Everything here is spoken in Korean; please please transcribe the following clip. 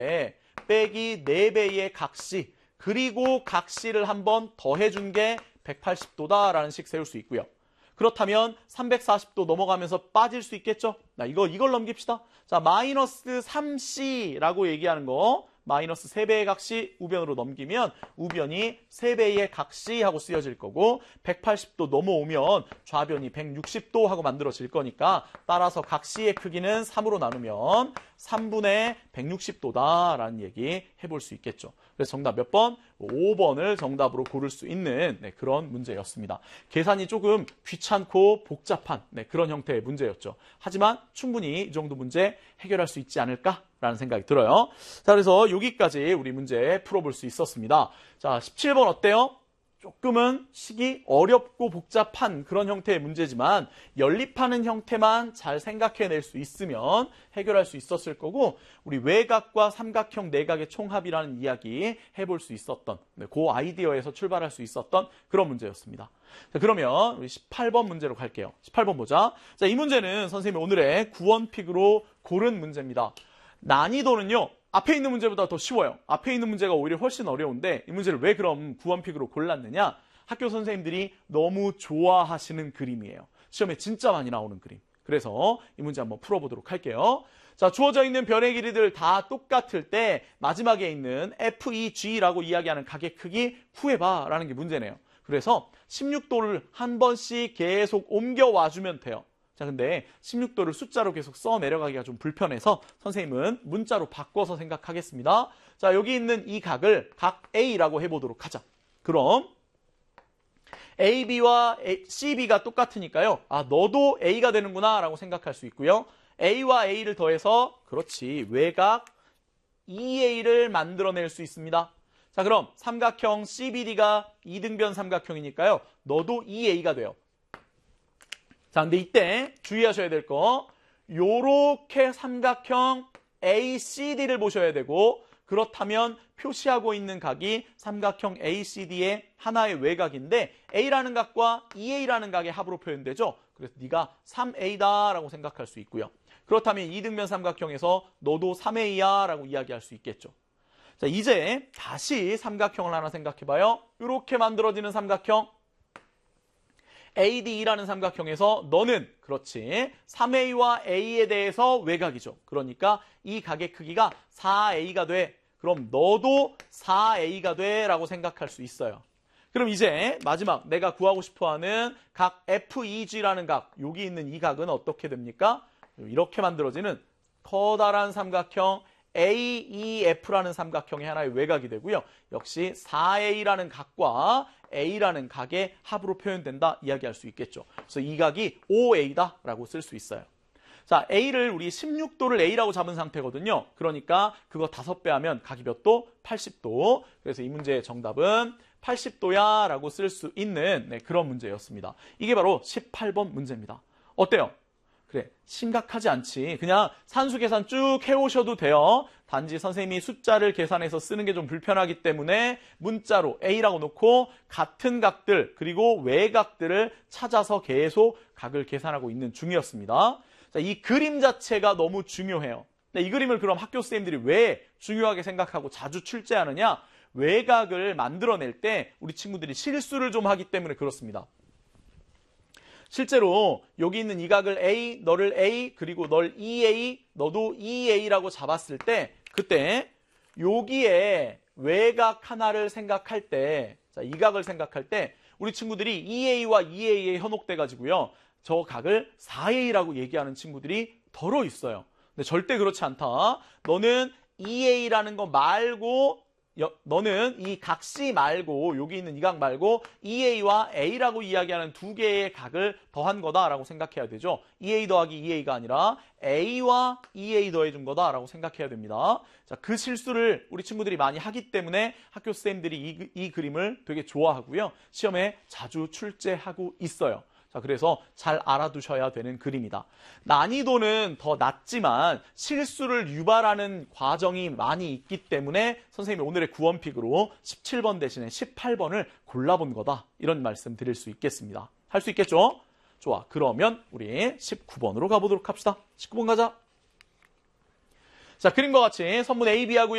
빼기 4배의 각시, 그리고 각시를 한번 더해준 게 180도다라는 식 세울 수 있고요. 그렇다면 340도 넘어가면서 빠질 수 있겠죠? 이걸 넘깁시다. 자, 마이너스 3c라고 얘기하는 거, 마이너스 3배의 각시 우변으로 넘기면 우변이 3배의 각시 하고 쓰여질 거고, 180도 넘어오면 좌변이 160도 하고 만들어질 거니까, 따라서 각시의 크기는 3으로 나누면 3분의 160도다라는 얘기 해볼 수 있겠죠. 그래서 정답 몇 번? 5번을 정답으로 고를 수 있는 그런 문제였습니다. 계산이 조금 귀찮고 복잡한 그런 형태의 문제였죠. 하지만 충분히 이 정도 문제 해결할 수 있지 않을까라는 생각이 들어요. 자, 그래서 여기까지 우리 문제 풀어볼 수 있었습니다. 자, 17번 어때요? 조금은 식이 어렵고 복잡한 그런 형태의 문제지만 연립하는 형태만 잘 생각해낼 수 있으면 해결할 수 있었을 거고, 우리 외곽과 삼각형 내각의 총합이라는 이야기 해볼 수 있었던 그 아이디어에서 출발할 수 있었던 그런 문제였습니다. 자, 그러면 우리 18번 문제로 갈게요. 18번 보자. 자, 이 문제는 선생님이 오늘의 구원픽으로 고른 문제입니다. 난이도는요, 앞에 있는 문제보다 더 쉬워요. 앞에 있는 문제가 오히려 훨씬 어려운데 이 문제를 왜 그럼 구원픽으로 골랐느냐? 학교 선생님들이 너무 좋아하시는 그림이에요. 시험에 진짜 많이 나오는 그림. 그래서 이 문제 한번 풀어보도록 할게요. 자, 주어져 있는 변의 길이들 다 똑같을 때 마지막에 있는 FEG라고 이야기하는 각의 크기 구해봐 라는 게 문제네요. 그래서 16도를 한 번씩 계속 옮겨와주면 돼요. 자, 근데 16도를 숫자로 계속 써 내려가기가 좀 불편해서 선생님은 문자로 바꿔서 생각하겠습니다. 자, 여기 있는 이 각을 각 A라고 해보도록 하자. 그럼 AB와 CB가 똑같으니까요. 아, 너도 A가 되는구나 라고 생각할 수 있고요. A와 A를 더해서 그렇지, 외곽 EA를 만들어낼 수 있습니다. 자, 그럼 삼각형 CBD가 이등변 삼각형이니까요. 너도 EA가 돼요. 자, 근데 이때 주의하셔야 될 거, 요렇게 삼각형 ACD를 보셔야 되고, 그렇다면 표시하고 있는 각이 삼각형 ACD의 하나의 외곽인데 A라는 각과 EA라는 각의 합으로 표현되죠. 그래서 네가 3A다 라고 생각할 수 있고요. 그렇다면 이등변 삼각형에서 너도 3A야 라고 이야기할 수 있겠죠. 자, 이제 다시 삼각형을 하나 생각해봐요. 이렇게 만들어지는 삼각형 ADE라는 삼각형에서 너는 그렇지 3A와 A에 대해서 외곽이죠. 그러니까 이 각의 크기가 4A가 돼. 그럼 너도 4A가 돼 라고 생각할 수 있어요. 그럼 이제 마지막 내가 구하고 싶어하는 각 FEG라는 각, 여기 있는 이 각은 어떻게 됩니까? 이렇게 만들어지는 커다란 삼각형 AEF라는 삼각형의 하나의 외곽이 되고요. 역시 4A라는 각과 A라는 각의 합으로 표현된다 이야기할 수 있겠죠. 그래서 이 각이 OA다 라고 쓸 수 있어요. 자, A를 우리 16도를 A라고 잡은 상태거든요. 그러니까 그거 5배 하면 각이 몇 도? 80도. 그래서 이 문제의 정답은 80도야 라고 쓸 수 있는 그런 문제였습니다. 이게 바로 18번 문제입니다. 어때요? 그래, 심각하지 않지. 그냥 산수 계산 쭉 해오셔도 돼요. 단지 선생님이 숫자를 계산해서 쓰는 게 좀 불편하기 때문에 문자로 A라고 놓고 같은 각들 그리고 외각들을 찾아서 계속 각을 계산하고 있는 중이었습니다. 자, 이 그림 자체가 너무 중요해요. 이 그림을 그럼 학교 선생님들이 왜 중요하게 생각하고 자주 출제하느냐? 외곽을 만들어낼 때 우리 친구들이 실수를 좀 하기 때문에 그렇습니다. 실제로 여기 있는 이 각을 A, 너를 A, 그리고 널 EA, 너도 EA라고 잡았을 때 그때 여기에 외곽 하나를 생각할 때, 자, 이 각을 생각할 때 우리 친구들이 EA와 EA에 현혹돼 가지고요. 저 각을 4A라고 얘기하는 친구들이 덜어 있어요. 근데 절대 그렇지 않다. 너는 EA라는 거 말고 너는 이 각 C 말고 여기 있는 이 각 말고 EA와 A라고 이야기하는 두 개의 각을 더한 거다라고 생각해야 되죠. EA 더하기 EA가 아니라 A와 EA 더해준 거다라고 생각해야 됩니다. 자, 그 실수를 우리 친구들이 많이 하기 때문에 학교 선생님들이 이 그림을 되게 좋아하고요. 시험에 자주 출제하고 있어요. 자, 그래서 잘 알아두셔야 되는 그림이다. 난이도는 더 낮지만 실수를 유발하는 과정이 많이 있기 때문에 선생님이 오늘의 구원픽으로 17번 대신에 18번을 골라본 거다. 이런 말씀 드릴 수 있겠습니다. 할 수 있겠죠? 좋아. 그러면 우리 19번으로 가보도록 합시다. 19번 가자. 자, 그림과 같이 선문 A, B 하고요.